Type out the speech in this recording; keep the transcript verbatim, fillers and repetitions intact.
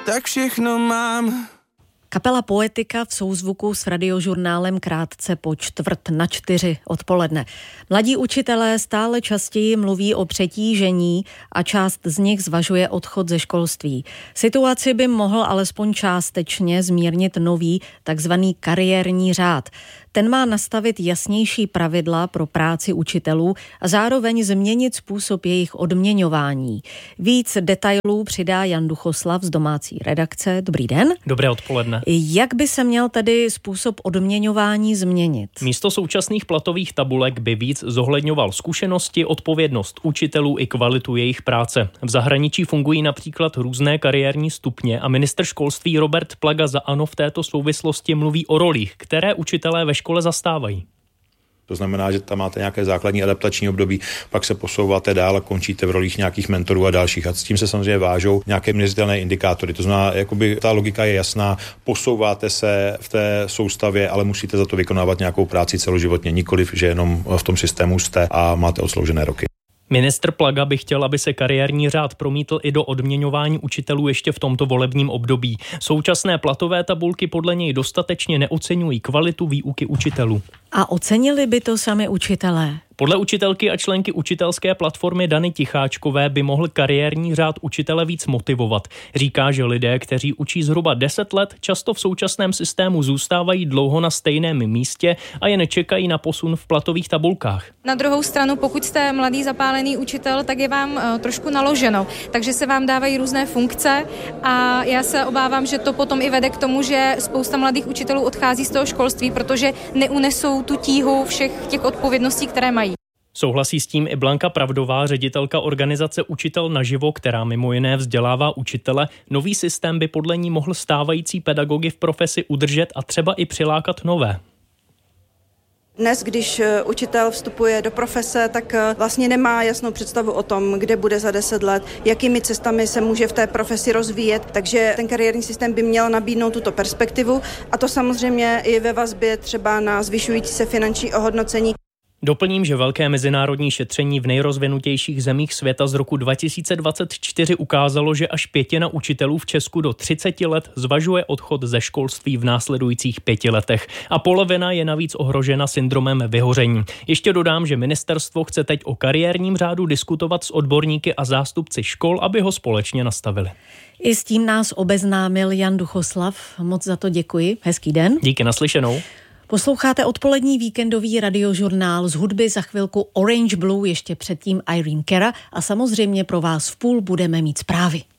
tak všechno mám. Kapela Poetika v souzvuku s Radiožurnálem krátce po čtvrt na čtyři odpoledne. Mladí učitelé stále častěji mluví o přetížení a část z nich zvažuje odchod ze školství. Situaci by mohl alespoň částečně zmírnit nový takzvaný kariérní řád. Ten má nastavit jasnější pravidla pro práci učitelů a zároveň změnit způsob jejich odměňování. Víc detailů přidá Jan Duchoslav z domácí redakce. Dobrý den. Dobré odpoledne. Jak by se měl tedy způsob odměňování změnit? Místo současných platových tabulek by víc zohledňoval zkušenosti, odpovědnost učitelů i kvalitu jejich práce. V zahraničí fungují například různé kariérní stupně a ministr školství Robert Plaga za ANO v této souvislosti mluví o rolích, které učitelé ve škole zastávají. To znamená, že tam máte nějaké základní adaptační období, pak se posouváte dál a končíte v rolích nějakých mentorů a dalších. A s tím se samozřejmě vážou nějaké měřitelné indikátory. To znamená, jakoby ta logika je jasná, posouváte se v té soustavě, ale musíte za to vykonávat nějakou práci celoživotně, nikoliv, že jenom v tom systému jste a máte odsloužené roky. Ministr Plaga by chtěl, aby se kariérní řád promítl i do odměňování učitelů ještě v tomto volebním období. Současné platové tabulky podle něj dostatečně neoceňují kvalitu výuky učitelů. A ocenili by to sami učitelé? Podle učitelky a členky učitelské platformy Dany Ticháčkové by mohl kariérní řád učitele víc motivovat. Říká, že lidé, kteří učí zhruba deset let, často v současném systému zůstávají dlouho na stejném místě a je nečekají na posun v platových tabulkách. Na druhou stranu, pokud jste mladý zapálený učitel, tak je vám uh, trošku naloženo, takže se vám dávají různé funkce a já se obávám, že to potom i vede k tomu, že spousta mladých učitelů odchází z toho školství, protože neunesou tu tíhu všech těch odpovědností, které mají. Souhlasí s tím i Blanka Pravdová, ředitelka organizace Učitel naživo, která mimo jiné vzdělává učitele. Nový systém by podle ní mohl stávající pedagogy v profesi udržet a třeba i přilákat nové. Dnes, když učitel vstupuje do profese, tak vlastně nemá jasnou představu o tom, kde bude za deset let, jakými cestami se může v té profesi rozvíjet, takže ten kariérní systém by měl nabídnout tuto perspektivu a to samozřejmě i ve vazbě třeba na zvyšující se finanční ohodnocení. Doplním, že velké mezinárodní šetření v nejrozvinutějších zemích světa z roku dva tisíce dvacet čtyři ukázalo, že až pětina učitelů v Česku do třiceti let zvažuje odchod ze školství v následujících pěti letech. A polovina je navíc ohrožena syndromem vyhoření. Ještě dodám, že ministerstvo chce teď o kariérním řádu diskutovat s odborníky a zástupci škol, aby ho společně nastavili. I s tím nás obeznámil Jan Duchoslav. Moc za to děkuji. Hezký den. Díky, naslyšenou. Posloucháte odpolední víkendový radiožurnál, z hudby za chvilku Orange Blue, ještě předtím Irene Cara a samozřejmě pro vás v půl budeme mít zprávy.